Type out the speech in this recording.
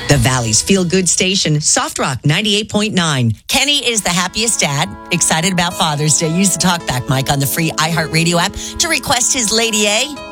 The Valley's feel-good station, Soft Rock 98.9. Kenny is the happiest dad, excited about Father's Day. Use the talkback mic on the free iHeartRadio app to request his Lady A